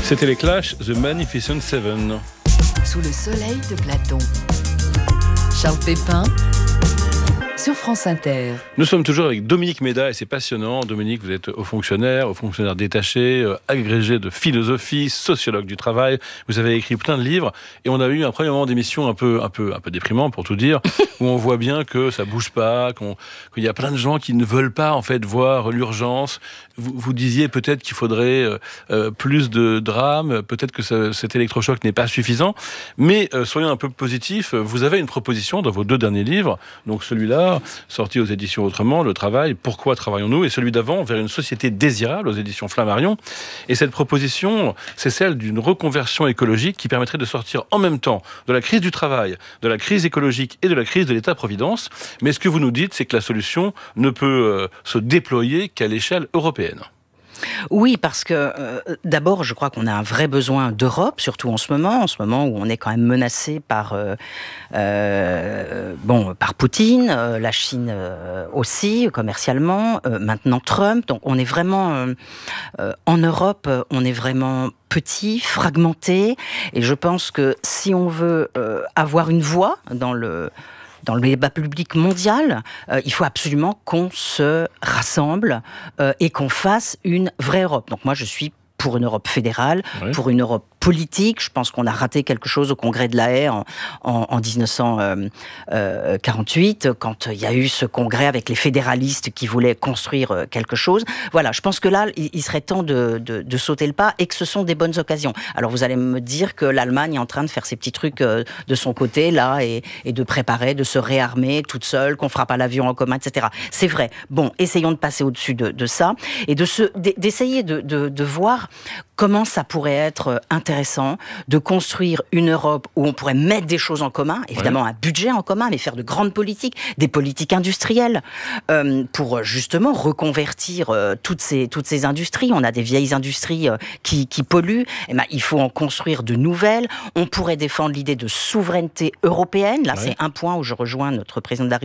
C'était les Clash, The Magnificent Seven. Sous le soleil de Platon. Charles Pépin sur France Inter. Nous sommes toujours avec Dominique Méda et c'est passionnant. Dominique, vous êtes haut fonctionnaire détaché, agrégé de philosophie, sociologue du travail. Vous avez écrit plein de livres et on a eu un premier moment d'émission un peu déprimant pour tout dire, où on voit bien que ça bouge pas, qu'il y a plein de gens qui ne veulent pas en fait voir l'urgence. Vous disiez peut-être qu'il faudrait plus de drames, peut-être que cet électrochoc n'est pas suffisant, mais soyons un peu positifs. Vous avez une proposition dans vos 2 derniers livres, donc celui-là sorti aux éditions Autrement, Le Travail, Pourquoi travaillons-nous, et celui d'avant, Vers une société désirable, aux éditions Flammarion. Et cette proposition, c'est celle d'une reconversion écologique qui permettrait de sortir en même temps de la crise du travail, de la crise écologique et de la crise de l'État-providence. Mais ce que vous nous dites, c'est que la solution ne peut se déployer qu'à l'échelle européenne. Oui, parce que d'abord, je crois qu'on a un vrai besoin d'Europe, surtout en ce moment où on est quand même menacé par Poutine, la Chine aussi, commercialement, maintenant Trump. Donc on est vraiment, en Europe, on est vraiment petit, fragmenté, et je pense que si on veut avoir une voix dans le débat public mondial, il faut absolument qu'on se rassemble et qu'on fasse une vraie Europe. Donc moi, je suis pour une Europe fédérale, oui, pour une Europe politique. Je pense qu'on a raté quelque chose au Congrès de La Haye en 1948, quand il y a eu ce congrès avec les fédéralistes qui voulaient construire quelque chose. Voilà, je pense que là, il serait temps de sauter le pas et que ce sont des bonnes occasions. Alors vous allez me dire que l'Allemagne est en train de faire ses petits trucs de son côté, là, et de préparer, de se réarmer toute seule, qu'on fera pas l'avion en commun, etc. C'est vrai. Bon, essayons de passer au-dessus de ça et d'essayer de voir comment ça pourrait être intéressant de construire une Europe où on pourrait mettre des choses en commun, évidemment un budget en commun, mais faire de grandes politiques, des politiques industrielles, pour justement reconvertir toutes ces industries. On a des vieilles industries qui polluent, et ben, il faut en construire de nouvelles. On pourrait défendre l'idée de souveraineté européenne. Là, c'est un point où je rejoins notre président de la